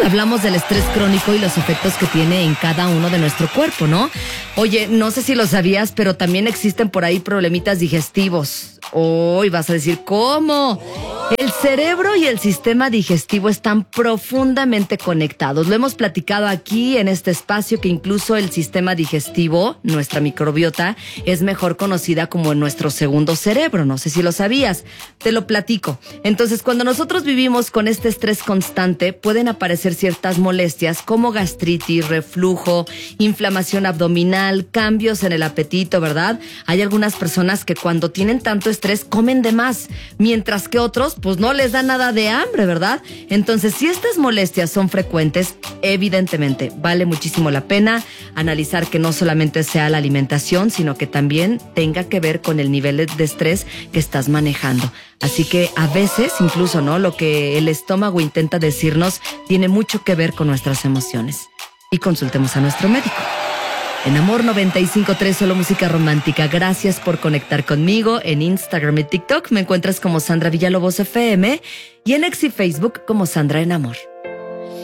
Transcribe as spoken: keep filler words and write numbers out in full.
Hablamos del estrés crónico y los efectos que tiene en cada uno de nuestro cuerpo, ¿no? Oye, no sé si lo sabías, pero también existen por ahí problemitas digestivos. Hoy vas a decir, ¿cómo? El cerebro y el sistema digestivo están profundamente conectados. Lo hemos platicado aquí en este espacio, que incluso el sistema digestivo, nuestra microbiota, es mejor conocida como nuestro segundo cerebro. No sé si lo sabías. Te lo platico. Entonces, cuando nosotros vivimos con este estrés constante, pueden aparecer ciertas molestias como gastritis, reflujo, inflamación abdominal, cambios en el apetito, ¿verdad? Hay algunas personas que cuando tienen tanto estrés comen de más, mientras que otros pues no les da nada de hambre, ¿verdad? Entonces, si estas molestias son frecuentes, evidentemente vale muchísimo la pena analizar que no solamente sea la alimentación, sino que también tenga que ver con el nivel de estrés que estás manejando. Así que a veces, incluso, ¿no?, lo que el estómago intenta decirnos tiene mucho que ver con nuestras emociones. Y consultemos a nuestro médico. En Amor noventa y cinco punto tres, solo música romántica. Gracias por conectar conmigo. En Instagram y TikTok me encuentras como Sandra Villalobos F M y en X y Facebook como Sandra en Amor.